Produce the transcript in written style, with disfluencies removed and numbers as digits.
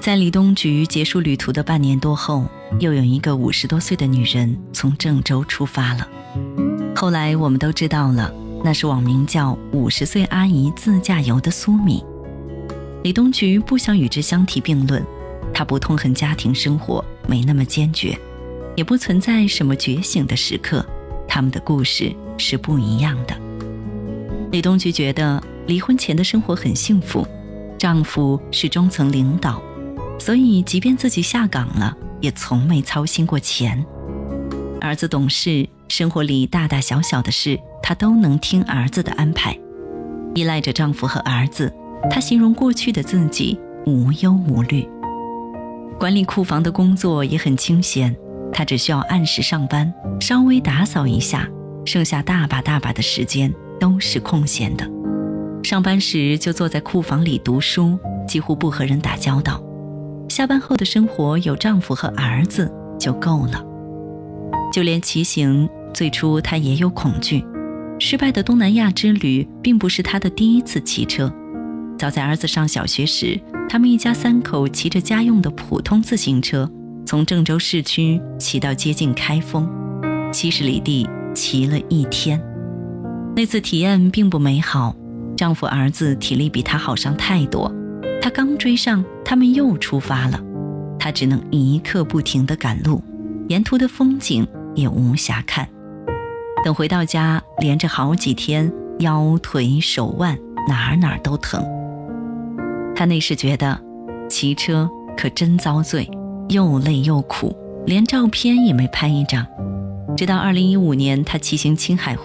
在李东菊结束旅途的半年多后，又有一个50多岁的女人从郑州出发了。后来我们都知道了，那是网名叫50岁阿姨自驾游的苏米。李东菊不想与之相提并论，她不痛恨家庭生活，没那么坚决，也不存在什么觉醒的时刻，他们的故事是不一样的。李东菊觉得离婚前的生活很幸福，丈夫是中层领导，所以即便自己下岗了，也从没操心过钱。儿子懂事，生活里大大小小的事她都能听儿子的安排。依赖着丈夫和儿子，她形容过去的自己无忧无虑。管理库房的工作也很清闲，她只需要按时上班，稍微打扫一下，剩下大把大把的时间都是空闲的。上班时就坐在库房里读书，几乎不和人打交道。下班后的生活有丈夫和儿子就够了。就连骑行，最初她也有恐惧。失败的东南亚之旅并不是她的第一次骑车。早在儿子上小学时，他们一家3口骑着家用的普通自行车，从郑州市区骑到接近开封，70里地骑了1天。那次体验并不美好，丈夫儿子体力比她好上太多，她刚追上，他们又出发了。她只能一刻不停地赶路，沿途的风景也无暇看。等回到家，连着好几天，腰腿手腕哪儿都疼。她那时觉得骑车可真遭罪，又累又苦，连照片也没拍一张。直到2015年她骑行青海